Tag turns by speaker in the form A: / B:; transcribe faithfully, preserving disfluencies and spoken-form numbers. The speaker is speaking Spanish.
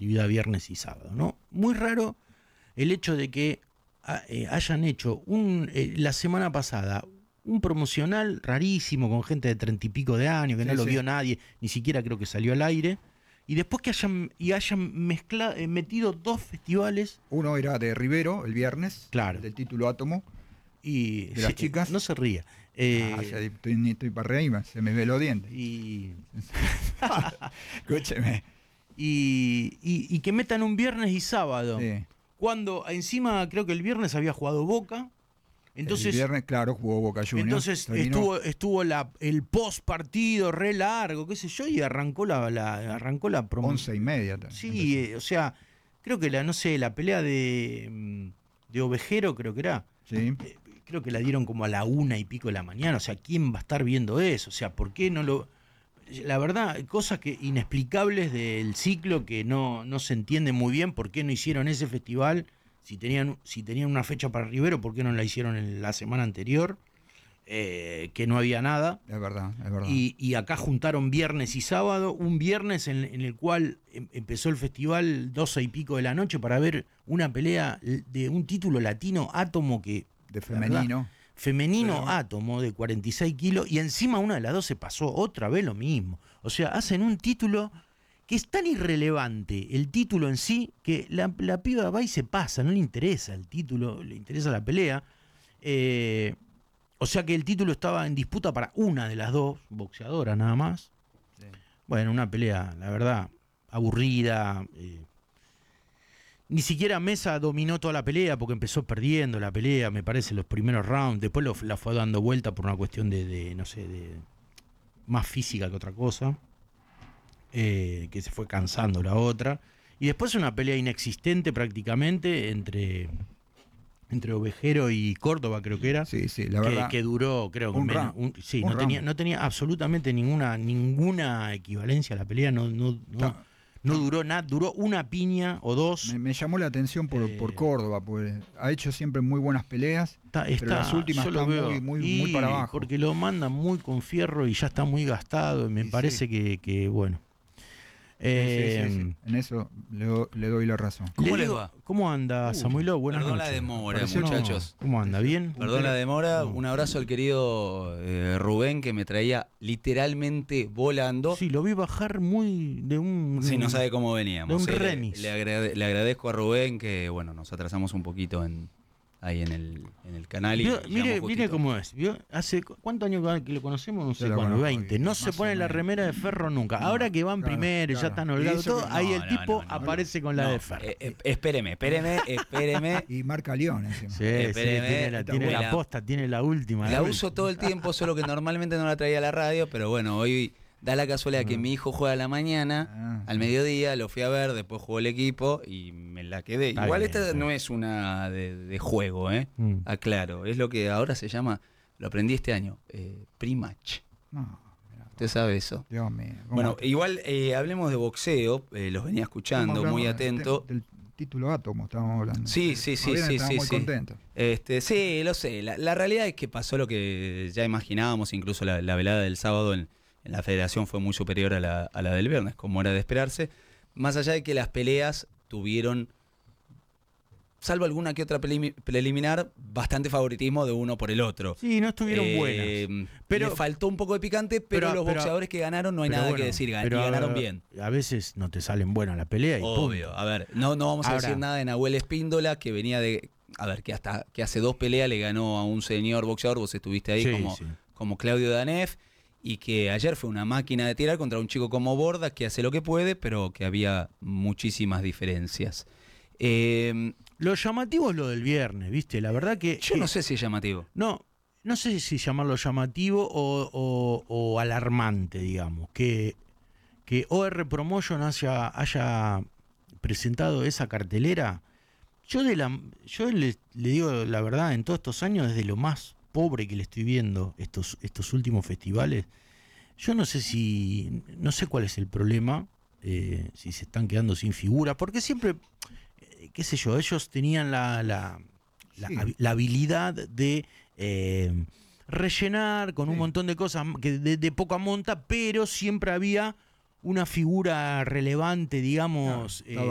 A: deportividad viernes y sábado, ¿no? Muy raro el hecho de que eh, hayan hecho un eh, la semana pasada un promocional rarísimo con gente de treinta y pico de años, que sí, no lo sí. vio nadie, ni siquiera creo que salió al aire, y después que hayan, y hayan mezclado, eh, metido dos festivales.
B: Uno era de Rivero, el viernes,
A: claro,
B: del título Átomo,
A: y
B: de las
A: sí,
B: chicas.
A: No se ría. Eh,
B: ah, ya estoy, ni estoy para reírme, se me ve los dientes.
A: Y...
B: Escúcheme.
A: Y, y, y que metan un viernes y sábado.
B: Sí.
A: Cuando encima creo que el viernes había jugado Boca. Entonces,
B: el viernes, claro, jugó Boca Juniors.
A: Entonces Torino. estuvo, estuvo la, el post partido re largo, qué sé yo, y arrancó la, la arrancó la promoción.
B: Once y media.
A: Sí, eh, o sea, creo que la, no sé, la pelea de, de Ovejero creo que era.
B: Sí.
A: Eh, creo que la dieron como a la una y pico de la mañana. O sea, ¿quién va a estar viendo eso? O sea, ¿por qué no lo...? La verdad, cosas que inexplicables del ciclo que no, no se entiende muy bien por qué no hicieron ese festival. Si tenían, si tenían una fecha para Rivero, ¿por qué no la hicieron en la semana anterior? Eh, que no había nada.
B: Es verdad, es verdad.
A: Y, y acá juntaron viernes y sábado. Un viernes en, en el cual em, empezó el festival doce y pico de la noche para ver una pelea de un título latino, Átomo, que...
B: De femenino.
A: Verdad, femenino
B: Pero...
A: Átomo, de cuarenta y seis kilos. Y encima una de las dos se pasó otra vez lo mismo. O sea, hacen un título... que es tan irrelevante el título en sí, que la, la piba va y se pasa, no le interesa el título, le interesa la pelea. Eh, o sea que el título estaba en disputa para una de las dos, boxeadoras nada más. Sí. Bueno, una pelea, la verdad, aburrida. Eh, ni siquiera Mesa dominó toda la pelea porque empezó perdiendo la pelea, me parece, los primeros rounds. Después lo, la fue dando vuelta por una cuestión de, de no sé, de más física que otra cosa. Eh, que se fue cansando la otra, y después una pelea inexistente prácticamente entre entre Ovejero y Córdoba, creo que era,
B: sí, sí, la
A: que,
B: verdad,
A: que duró, creo que
B: un
A: menos, un, sí, un no tenía no tenía absolutamente ninguna ninguna equivalencia a la pelea, no no no, no duró nada, duró una piña o dos.
B: Me, me llamó la atención por, eh, por Córdoba, pues ha hecho siempre muy buenas peleas,
A: está, está,
B: pero las últimas están muy, muy,
A: y
B: muy para abajo.
A: Porque lo mandan muy con fierro y ya está muy gastado, y me y parece sí. que, que bueno.
B: Eh, sí, sí, sí. En eso le, le doy la razón.
C: ¿Cómo
A: le
C: les va?
A: ¿Cómo anda, Samuilo? Buenas
C: Perdón
A: noches.
C: la demora,
A: Pareció,
C: muchachos.
A: No, ¿Cómo anda? ¿Bien?
C: Perdón la demora. Un abrazo al querido eh, Rubén, que me traía literalmente volando.
A: Sí, lo vi bajar muy de un...
C: Sí, no sabe cómo veníamos.
A: De un
C: sí,
A: remis.
C: Le, le, agrade, le agradezco a Rubén que, bueno, nos atrasamos un poquito en... ahí en el, en el canal y,
A: ¿Vio?
C: y
A: mire, mire cómo es. ¿Vio? Hace cuántos años que lo conocemos, no sé cuándo, veinte. No se pone la remera de ferro nunca. No, ahora que van claro, primero, claro. ya están holgados todo, no, ahí el no, tipo no, no, aparece con la de ferro.
C: Eh, eh, espéreme, espéreme, espéreme.
B: Y marca León encima.
A: Sí, espéreme, sí, tiene, la, tiene la posta, tiene la última.
C: La, la uso última. todo el tiempo, solo que normalmente no la traía a la radio, pero bueno, hoy da la casualidad ah. que mi hijo juega a la mañana, ah. al mediodía, lo fui a ver, después jugó el equipo y me la quedé. Está Igual bien, esta no es una de, de juego, ¿eh? Mm. Aclaro, es lo que ahora se llama, lo aprendí este año, eh, pre-match. No, ¿usted sabe eso?
B: Dios mío.
C: Bueno, igual eh, hablemos de boxeo, eh, los venía escuchando, muy atento.
B: Del, del título Átomo estábamos hablando.
C: Sí, sí, sí, sí, sí.
B: muy
C: sí.
B: contentos.
C: Este, sí, lo sé. La, la realidad es que pasó lo que ya imaginábamos, incluso la, la velada del sábado en en la federación fue muy superior a la, a la del viernes, como era de esperarse, más allá de que las peleas tuvieron, salvo alguna que otra preliminar, bastante favoritismo de uno por el otro.
A: Sí, no estuvieron eh, buenas.
C: Pero le faltó un poco de picante, pero, pero los pero, boxeadores que ganaron no hay nada bueno, que decir, pero, y ganaron bien.
A: A veces no te salen buenas la pelea y
C: obvio,
A: punto.
C: A ver, no, no vamos Ahora, a decir nada de Nahuel Espíndola, que venía de, a ver, que hasta que hace dos peleas le ganó a un señor boxeador, vos estuviste ahí sí, como, sí. como Claudio Danef, y que ayer fue una máquina de tirar contra un chico como Borda, que hace lo que puede, pero que había muchísimas diferencias. Eh,
A: lo llamativo es lo del viernes, ¿viste? La verdad que...
C: Yo
A: eh,
C: no sé si es llamativo.
A: No, no sé si llamarlo llamativo o, o, o alarmante, digamos. Que, que O R Promotion haya, haya presentado esa cartelera. Yo, de la, yo le, le digo la verdad, en todos estos años, desde lo más pobre que le estoy viendo estos, estos últimos festivales, yo no sé si, no sé cuál es el problema, eh, si se están quedando sin figura, porque siempre, eh, qué sé yo, ellos tenían la, la, la, sí. la habilidad de eh, rellenar con sí. un montón de cosas que de, de poca monta, pero siempre había una figura relevante, digamos, no, eh,